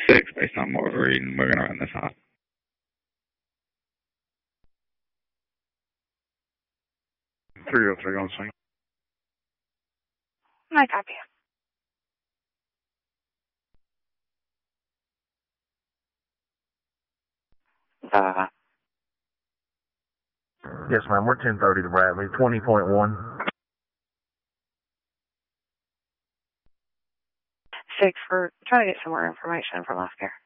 6, based on what we're reading, we're gonna run this hot. 303 on scene. I copy. Yes, ma'am. We're 1030 to Bradley, 20.1. 6, we're trying to get some more information from Oscar.